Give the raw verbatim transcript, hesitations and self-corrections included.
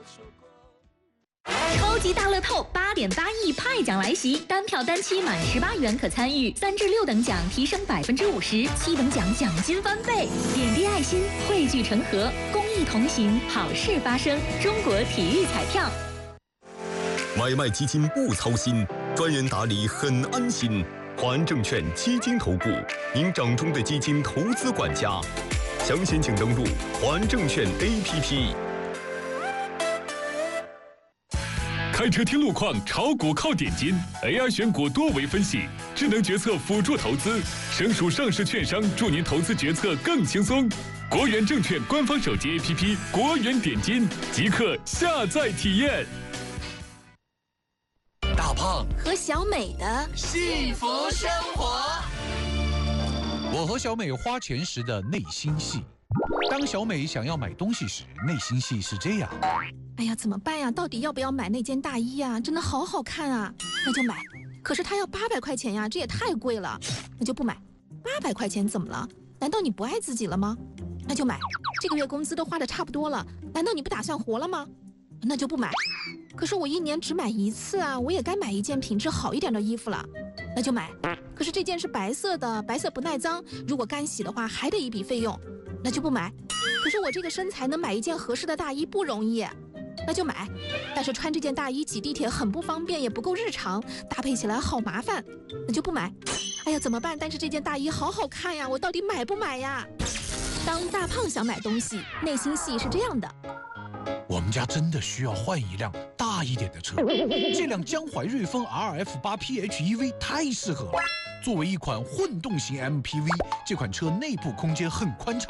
超级大乐透八点八亿派奖来袭，单票单期满十八元可参与，三至六等奖提升百分之五十，七等奖奖金翻倍。点滴爱心，汇聚成河，公益同行，好事发生。中国体育彩票。 买卖基金不操心，专人打理很安心。华安证券基金投顾，您掌中的基金投资管家。详情请登录华安证券 A P P。 开车听路况，炒股靠点金 ，A I 选股多维分析，智能决策辅助投资，省属上市券商助您投资决策更轻松。国元证券官方手机 A P P 国元点金，即刻下载体验。 大胖和小美的幸福生活， 我和小美花钱时的内心戏。当小美想要买东西时，内心戏是这样： 哎呀，怎么办呀？到底要不要买那件大衣呀？真的好好看啊，那就买。可是它要八百块钱呀，这也太贵了，那就不买。八百块钱怎么了？难道你不爱自己了吗？那就买。这个月工资都花的差不多了，难道你不打算活了吗？那就不买。可是我一年只买一次啊，我也该买一件品质好一点的衣服了，那就买。可是这件是白色的，白色不耐脏，如果干洗的话还得一笔费用，那就不买。可是我这个身材能买一件合适的大衣不容易，那就买。但是穿这件大衣挤地铁很不方便，也不够日常，搭配起来好麻烦，那就不买。哎呀，怎么办？但是这件大衣好好看呀，我到底买不买呀？当大胖想买东西，内心戏是这样的： 我们家真的需要换一辆大一点的车，这辆江淮瑞风 R F 八 P H E V 太适合了。作为一款混动型 M P V， 这款车内部空间很宽敞。